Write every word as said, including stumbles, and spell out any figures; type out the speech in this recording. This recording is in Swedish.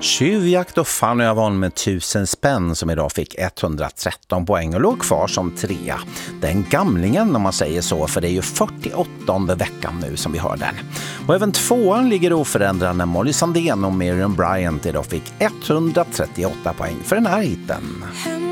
Tjuvjakt och Fanny Avon med tusen spänn som idag fick etthundratretton poäng och låg kvar som trea. Den gamlingen om man säger så, för det är ju fyrtioåttonde veckan nu som vi hör den. Och även tvåan ligger oförändrad när Molly Sandén och Miriam Bryant idag fick etthundratrettioåtta poäng för den här hiten.